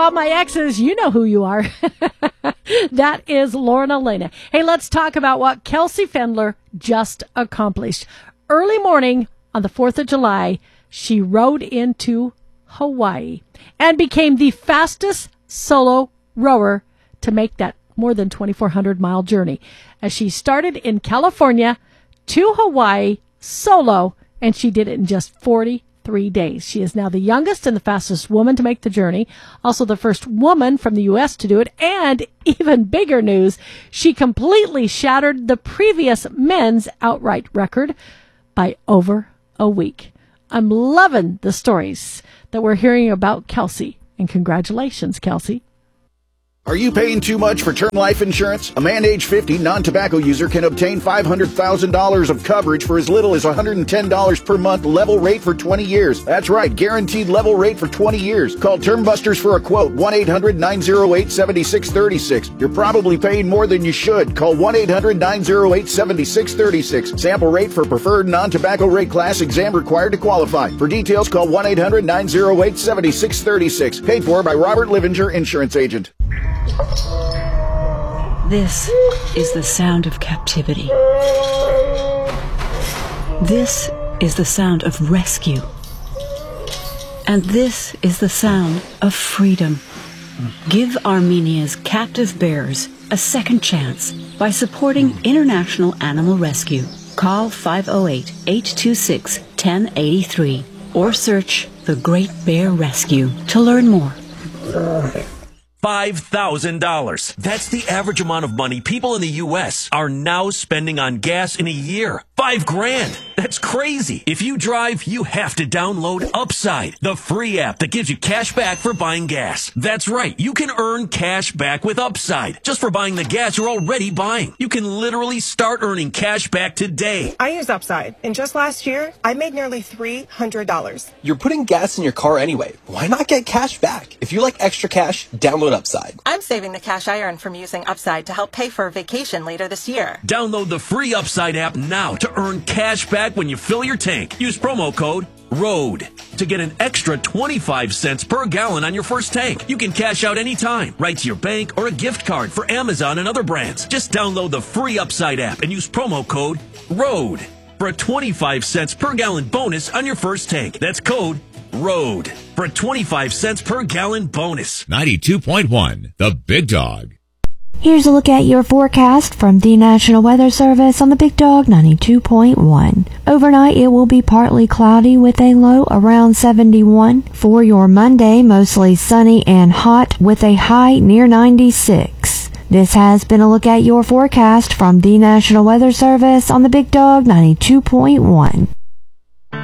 all my exes, you know who you are. That is Lauren Elena. Hey, let's talk about what Kelsey Fendler just accomplished. Early morning on the 4th of July, she rode into Hawaii and became the fastest solo rower to make that more than 2,400-mile journey. As she started in California to Hawaii solo, and she did it in just 43 days. She is now the youngest and the fastest woman to make the journey, also the first woman from the U.S. to do it, and even bigger news, she completely shattered the previous men's outright record by over a week. I'm loving the stories that we're hearing about Kelsey, and congratulations, Kelsey. Are you paying too much for term life insurance? A man age 50 non-tobacco user can obtain $500,000 of coverage for as little as $110 per month, level rate for 20 years. That's right, guaranteed level rate for 20 years. Call Term Busters for a quote, 1-800-908-7636. You're probably paying more than you should. Call 1-800-908-7636. Sample rate for preferred non-tobacco rate class, exam required to qualify. For details, call 1-800-908-7636. Paid for by Robert Livinger, Insurance Agent. This is the sound of captivity. This is the sound of rescue. And this is the sound of freedom. Give Armenia's captive bears a second chance by supporting International Animal Rescue. Call 508-826-1083 or search The Great Bear Rescue to learn more. $5,000. That's the average amount of money people in the U.S. are now spending on gas in a year. $5,000. That's crazy. If you drive, you have to download Upside, the free app that gives you cash back for buying gas. That's right. You can earn cash back with Upside just for buying the gas you're already buying. You can literally start earning cash back today. I use Upside, and just last year, I made nearly $300. You're putting gas in your car anyway. Why not get cash back? If you like extra cash, download Upside. I'm saving the cash I earn from using Upside to help pay for a vacation later this year. Download the free Upside app now to earn cash back when you fill your tank. Use promo code ROAD to get an extra 25 cents per gallon on your first tank. You can cash out anytime, right to your bank or a gift card for Amazon and other brands. Just download the free Upside app and use promo code ROAD for a 25 cents per gallon bonus on your first tank. That's code ROAD for a 25 cents per gallon bonus. 92.1, The Big Dog. Here's a look at your forecast from the National Weather Service on the Big Dog 92.1. Overnight, it will be partly cloudy with a low around 71. For your Monday, mostly sunny and hot with a high near 96. This has been a look at your forecast from the National Weather Service on the Big Dog 92.1.